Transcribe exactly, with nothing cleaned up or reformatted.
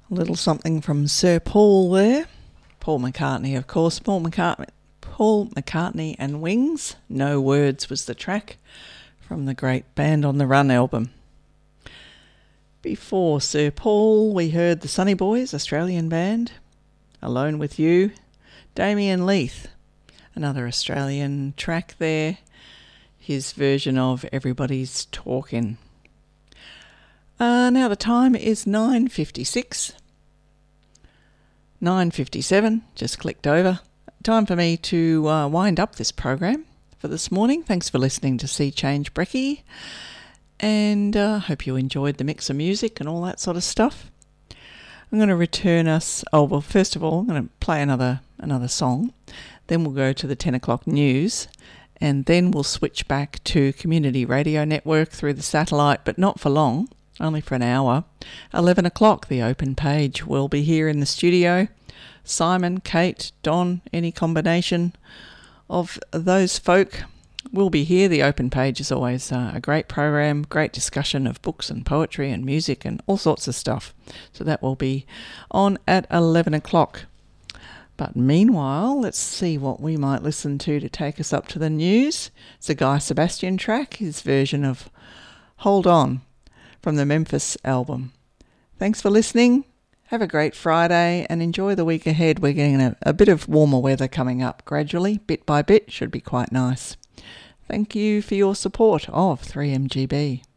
A little something from Sir Paul there. Paul McCartney, of course. Paul McCartney, Paul McCartney and Wings. No Words was the track from the great Band on the Run album. Before Sir Paul, we heard the Sunny Boys, Australian band. Alone With You. Damien Leith, another Australian track there. His version of Everybody's Talking. Uh, now the time is nine fifty-six. nine fifty-seven, just clicked over. Time for me to uh, wind up this program for this morning. Thanks for listening to Sea Change Brekkie. And I uh, hope you enjoyed the mix of music and all that sort of stuff. I'm going to return us... Oh, well, first of all, I'm going to play another another song. Then we'll go to the ten o'clock news. And then we'll switch back to Community Radio Network through the satellite, but not for long. Only for an hour. eleven o'clock, the open page will be here in the studio. Simon, Kate, Don, any combination of those folk will be here. The open page is always uh, a great program, great discussion of books and poetry and music and all sorts of stuff. So that will be on at eleven o'clock. But meanwhile, let's see what we might listen to to take us up to the news. It's a Guy Sebastian track, his version of Hold On, from the Memphis album. Thanks for listening. Have a great Friday and enjoy the week ahead. We're getting a, a bit of warmer weather coming up gradually, bit by bit. Should be quite nice. Thank you for your support of three M G B.